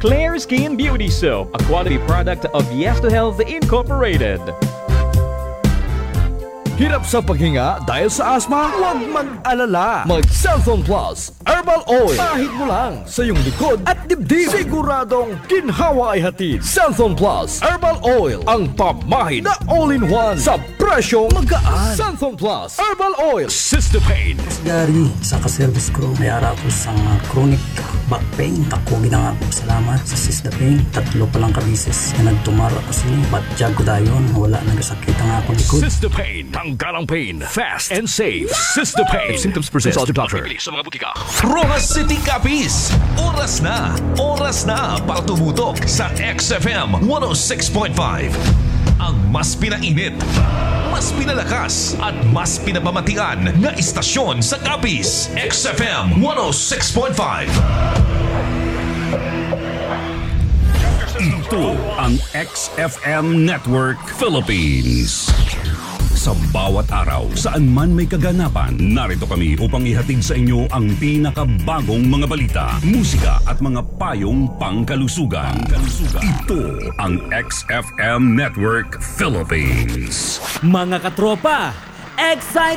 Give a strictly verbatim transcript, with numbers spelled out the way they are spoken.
Clear Skin Beauty Soap, a quality product of Yes to Health Incorporated. Hirap sa paghinga dahil sa asma? Huwag mag-alala. Mag-Cellphone Plus Herbal Oil. Kahit mo lang sa iyong likod at dibdib. Siguradong ginhawa ay hatid. Cellphone Plus Herbal Oil. Ang pamahid na all-in-one sa presyong magaan. Cellphone Plus Herbal Oil. Cystopain. Gary, sa ka-service ko, may ara ko sa uh, chronic back pain. Ako ginangako salamat sa Cystopain. Tatlo pa lang kabisis na nagtumara ko sa inyo. Ba't jag ko dayon? Wala nagasakit ang akong likod. Cystopain. Tanggalang pain. Fast and safe. Cystopain. If symptoms persist, consult your doctor. Sa mga butika. Rojas City Capiz. Oras na. Oras na para tumutok sa X F M one oh six point five. Ang mas pinainit, mas pinalakas at mas pinabamatian na istasyon sa Capiz. X F M one oh six point five. Ito ang X F M Network Philippines. Sa bawat araw, saan man may kaganapan, narito kami upang ihatid sa inyo ang pinakabagong mga balita, musika at mga payong pangkalusugan. Ito ang X F M Network Philippines. Mga katropa, excited